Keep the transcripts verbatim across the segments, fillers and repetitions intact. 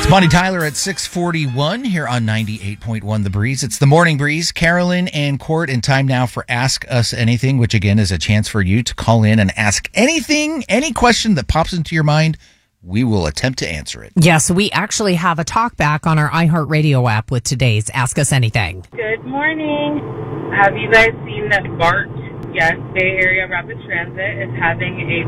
Bonnie Tyler at six forty-one here on ninety-eight point one The Breeze. It's the Morning Breeze. Carolyn and Court, and time now for Ask Us Anything, which again is a chance for you to call in and ask anything, any question that pops into your mind. We will attempt to answer it. Yes, we actually have a talk back on our iHeartRadio app with today's Ask Us Anything. Good morning. Have you guys seen that BART, yes, Bay Area Rapid Transit, is having a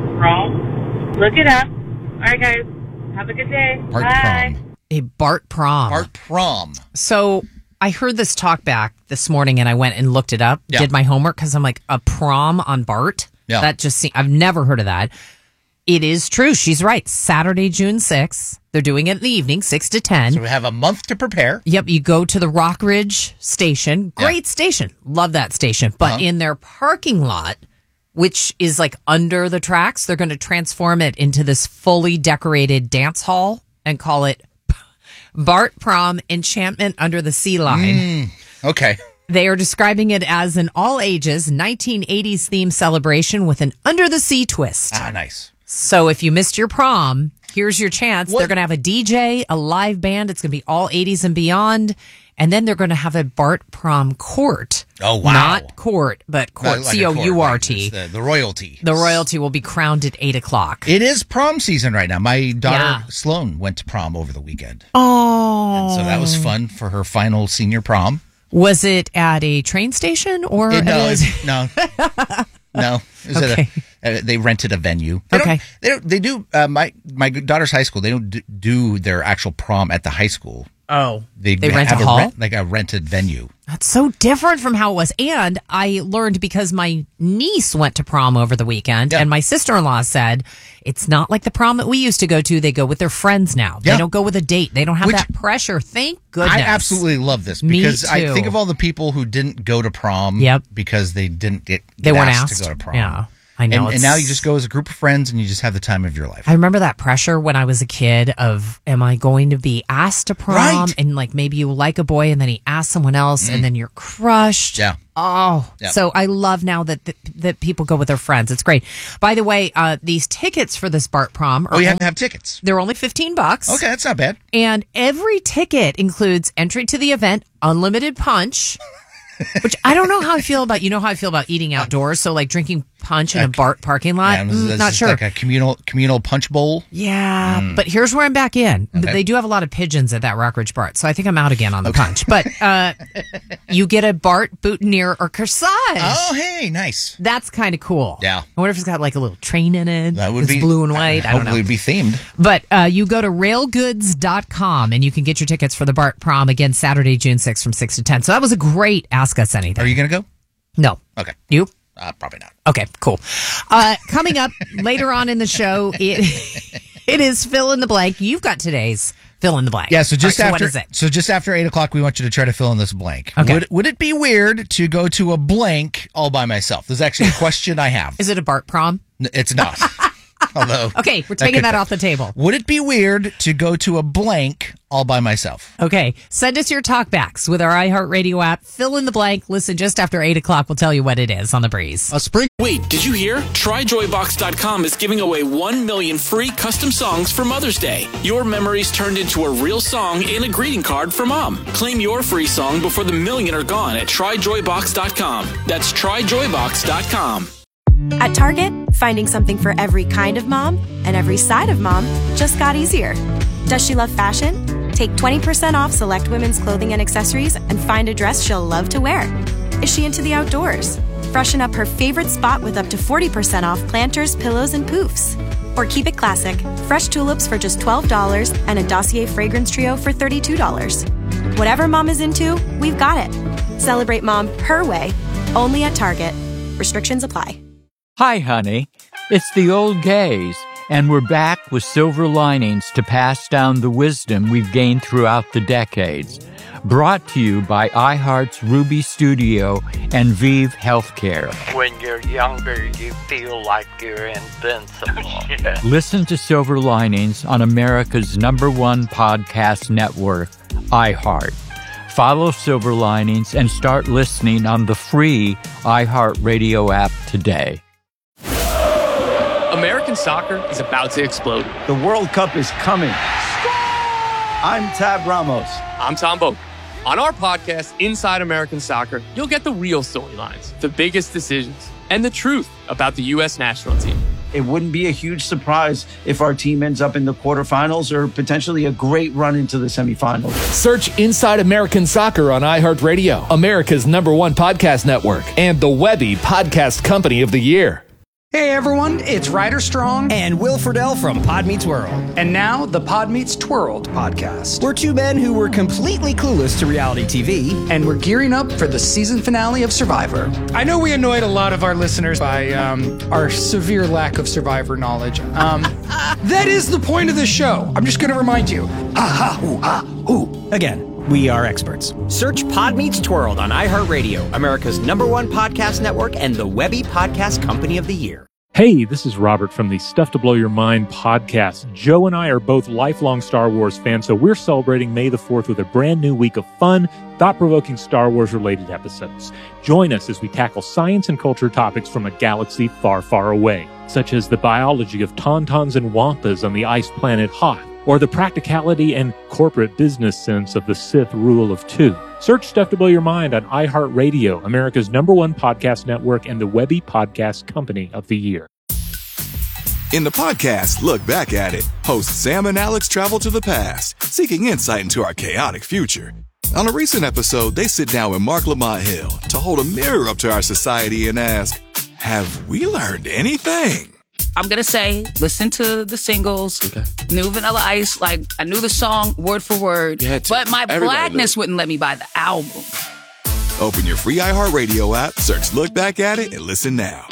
prom? Look it up. All right, guys. Have a good day. BART Bye. prom. A BART prom. BART prom. So I heard this talk back this morning and I went and looked it up, Yeah. did my homework, because I'm like, a prom on BART? Yeah. That just seems, I've never heard of that. It is true. She's right. Saturday, June sixth. They're doing it in the evening, six to ten. So we have a month to prepare. Yep, you go to the Rockridge station. Great Yeah. station. Love that station. But Uh-huh. in their parking lot, which is like under the tracks, they're going to transform it into this fully decorated dance hall and call it BART Prom Enchantment Under the Sea Line. Mm, okay. They are describing it as an all-ages nineteen eighties themed celebration with an under-the-sea twist. Ah, nice. So if you missed your prom, here's your chance. What? They're going to have a D J, a live band. It's going to be all eighties and beyond. And then they're going to have a BART prom court. Oh, wow. Not court, but court. Like a C O U R T. right? It's The, the royalty. The royalty will be crowned at eight o'clock. It is prom season right now. My daughter, Yeah. Sloan, went to prom over the weekend. Oh. And so that was fun for her final senior prom. Was it at a train station or? It, no, at a- it- no, no. It was Okay. at a, uh, they rented a venue. They Okay. Don't, they don't. They do. Uh, my my daughter's high school. They don't d- do their actual prom at the high school. Oh. They, They rent have a hall? rent, like a rented venue. That's so different from how it was. And I learned because my niece went to prom over the weekend, Yeah. and my sister-in-law said it's not like the prom that we used to go to. They go with their friends now. Yeah. They don't go with a date. They don't have Which- that pressure. Thank goodness. I absolutely love this Me because I too. think of all the people who didn't go to prom Yep. because they didn't get, get They weren't asked, asked. to go to prom. Yeah, I know. And, and It's- now you just go as a group of friends and you just have the time of your life. I remember that pressure when I was a kid of, am I going to be asked to prom? Right. And like maybe you like a boy and then he asks someone else and then you're crushed. Yeah. Oh, Yeah. so I love now that, that that people go with their friends. It's great. By the way, uh, these tickets for this BART prom are Oh, you have only, to have tickets. they're only fifteen bucks. Okay, that's not bad. And every ticket includes entry to the event, unlimited punch, which I don't know how I feel about. You know how I feel about eating outdoors. So like drinking punch in a BART parking lot. Yeah, Mm, this not is sure. Like a communal communal punch bowl. Yeah, but here's where I'm back in. Okay. They do have a lot of pigeons at that Rockridge BART, so I think I'm out again on the punch. But uh, you get a BART boutonniere or corsage. Oh, hey, nice. That's kind of cool. Yeah. I wonder if it's got like a little train in it. That would it's be blue and white. I don't know. Hopefully, it'd be themed. But uh, you go to rail goods dot com and you can get your tickets for the BART prom again Saturday, June sixth from six to ten. So that was a great Ask Us Anything. Are you going to go? No. Okay. You? Uh, probably not. Okay, cool. Uh, coming up later on in the show, it it is fill in the blank. You've got today's fill in the blank. Yeah, so just All right, after so what is it? so just after eight o'clock, we want you to try to fill in this blank. Okay. Would would it be weird to go to a blank all by myself? There's actually a question I have. Is it a BART prom? N- It's not. Although Okay, we're taking could- that off the table. Would it be weird to go to a blank all by myself? Okay, send us your talkbacks with our iHeartRadio app. Fill in the blank. Listen just after eight o'clock. We'll tell you what it is on the breeze. A spring. Wait, did you hear? try joy box dot com is giving away one million free custom songs for Mother's Day. Your memories turned into a real song and a greeting card for Mom. Claim your free song before the million are gone at try joy box dot com. That's try joy box dot com. At Target, finding something for every kind of mom and every side of mom just got easier. Does she love fashion? Take twenty percent off select women's clothing and accessories and find a dress she'll love to wear. Is she into the outdoors? Freshen up her favorite spot with up to forty percent off planters, pillows, and poofs. Or keep it classic, fresh tulips for just twelve dollars and a Dossier fragrance trio for thirty-two dollars. Whatever mom is into, we've got it. Celebrate mom her way, only at Target. Restrictions apply. Hi, honey. It's the old gays, and we're back with silver linings to pass down the wisdom we've gained throughout the decades. Brought to you by iHeart's Ruby Studio and Vive Healthcare. When you're younger, you feel like you're invincible. Yeah. Listen to Silver Linings on America's number one podcast network, iHeart. Follow Silver Linings and start listening on the free iHeartRadio app today. American soccer is about to explode. The World Cup is coming. I'm Tab Ramos. I'm Tom Boak. On our podcast, Inside American Soccer, you'll get the real storylines, the biggest decisions, and the truth about the U S national team. It wouldn't be a huge surprise if our team ends up in the quarterfinals or potentially a great run into the semifinals. Search Inside American Soccer on iHeartRadio, America's number one podcast network, and the Webby Podcast Company of the Year. Hey everyone, it's Ryder Strong and Will Friedle from Pod Meets World. And now, the Pod Meets Twirled podcast. We're two men who were completely clueless to reality T V, and we're gearing up for the season finale of Survivor. I know we annoyed a lot of our listeners by um, our severe lack of Survivor knowledge. Um, that is the point of the show. I'm just going to remind you. Aha, ooh, ah, ooh. Again. We are experts. Search Pod Meets Twirled on iHeartRadio, America's number one podcast network and the Webby Podcast Company of the Year. Hey, this is Robert from the Stuff to Blow Your Mind podcast. Joe and I are both lifelong Star Wars fans, so we're celebrating May the fourth with a brand new week of fun, thought-provoking Star Wars-related episodes. Join us as we tackle science and culture topics from a galaxy far, far away, such as the biology of tauntauns and wampas on the ice planet Hoth, or the practicality and corporate business sense of the Sith rule of two. Search Stuff to Blow Your Mind on iHeartRadio, America's number one podcast network and the Webby Podcast Company of the Year. In the podcast, Look Back at It, hosts Sam and Alex travel to the past, seeking insight into our chaotic future. On a recent episode, they sit down with Mark Lamont Hill to hold a mirror up to our society and ask, have we learned anything? I'm going to say, listen to the singles, okay. New Vanilla Ice, like, I knew the song word for word, but my blackness wouldn't let me buy the album. Open your free iHeartRadio app, search Look Back at It, and listen now.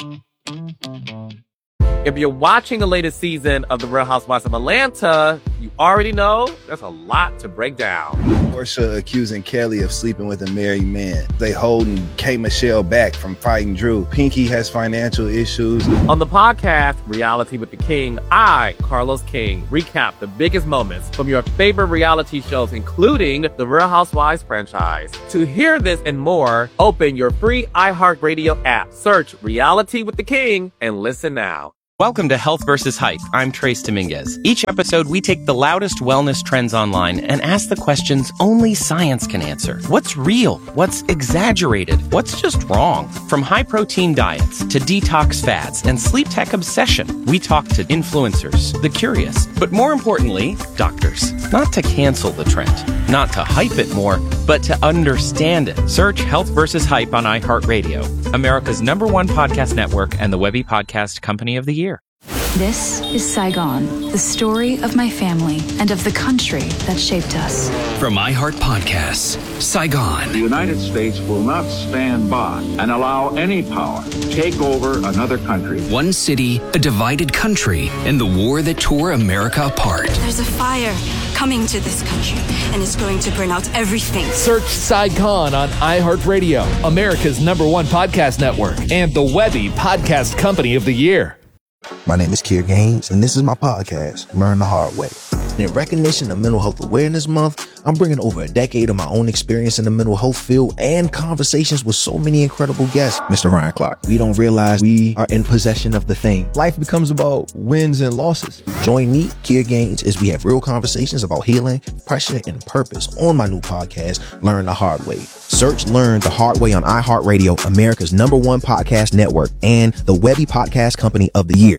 If you're watching the latest season of The Real Housewives of Atlanta, you already know there's a lot to break down. Porsha accusing Kelly of sleeping with a married man. They holding K. Michelle back from fighting Drew. Pinky has financial issues. On the podcast, Reality with the King, I, Carlos King, recap the biggest moments from your favorite reality shows, including the Real Housewives franchise. To hear this and more, open your free iHeartRadio app, search Reality with the King, and listen now. Welcome to Health versus. Hype. I'm Trace Dominguez. Each episode, we take the loudest wellness trends online and ask the questions only science can answer. What's real? What's exaggerated? What's just wrong? From high-protein diets to detox fads and sleep tech obsession, we talk to influencers, the curious, but more importantly, doctors. Not to cancel the trend, not to hype it more, but to understand it. Search Health versus. Hype on iHeartRadio, America's number one podcast network and the Webby Podcast Company of the Year. This is Saigon, the story of my family and of the country that shaped us. From iHeart Podcasts, Saigon. The United States will not stand by and allow any power to take over another country. One city, a divided country, and the war that tore America apart. There's a fire coming to this country, and it's going to burn out everything. Search Saigon on iHeartRadio, America's number one podcast network, and the Webby Podcast Company of the Year. My name is Kier Gaines, and this is my podcast, Learn the Hard Way. And in recognition of Mental Health Awareness Month, I'm bringing over a decade of my own experience in the mental health field and conversations with so many incredible guests. Mister Ryan Clark, we don't realize we are in possession of the thing. Life becomes about wins and losses. Join me, Kier Gaines, as we have real conversations about healing, pressure, and purpose on my new podcast, Learn the Hard Way. Search Learn the Hard Way on iHeartRadio, America's number one podcast network, and the Webby Podcast Company of the Year.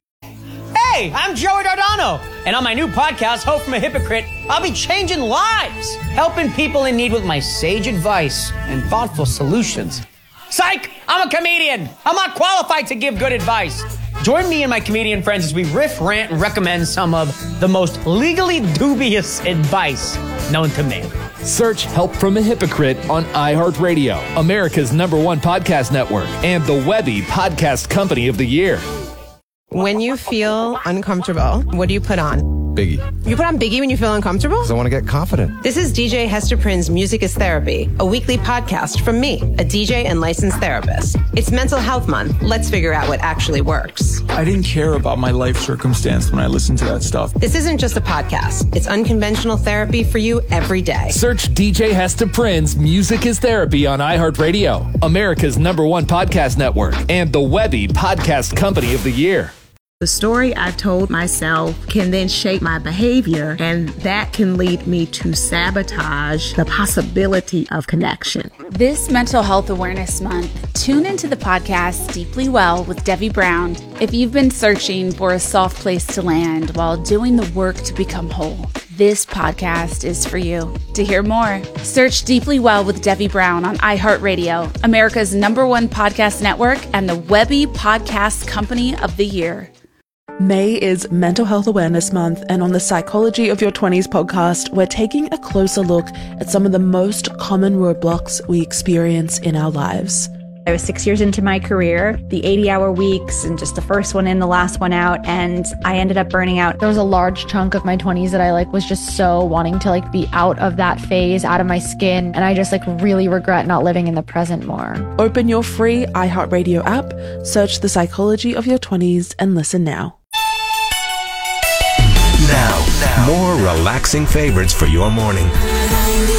Hey, I'm Joey Dardano, and on my new podcast, Hope from a Hypocrite, I'll be changing lives, helping people in need with my sage advice and thoughtful solutions. Psych! I'm a comedian. I'm not qualified to give good advice. Join me and my comedian friends as we riff, rant, and recommend some of the most legally dubious advice known to man. Search Help from a Hypocrite on iHeartRadio, America's number one podcast network, and the Webby Podcast Company of the Year. When you feel uncomfortable, what do you put on? Biggie. You put on Biggie when you feel uncomfortable? Because I want to get confident. This is D J Hester Prynne's Music is Therapy, a weekly podcast from me, a D J and licensed therapist. It's Mental Health Month. Let's figure out what actually works. I didn't care about my life circumstance when I listened to that stuff. This isn't just a podcast. It's unconventional therapy for you every day. Search D J Hester Prynne's Music is Therapy on iHeartRadio, America's number one podcast network, and the Webby Podcast Company of the Year. The story I've told myself can then shape my behavior, and that can lead me to sabotage the possibility of connection. This Mental Health Awareness Month, tune into the podcast Deeply Well with Debbie Brown. If you've been searching for a soft place to land while doing the work to become whole, this podcast is for you. To hear more, search Deeply Well with Debbie Brown on iHeartRadio, America's number one podcast network, and the Webby Podcast Company of the Year. May is Mental Health Awareness Month, and on the Psychology of Your twenties podcast, we're taking a closer look at some of the most common roadblocks we experience in our lives. I was six years into my career, the eighty-hour weeks, and just the first one in, the last one out, and I ended up burning out. There was a large chunk of my twenties that I like was just so wanting to like be out of that phase, out of my skin, and I just like really regret not living in the present more. Open your free iHeartRadio app, search The Psychology of Your twenties, and listen now. Now, now, more relaxing favorites for your morning.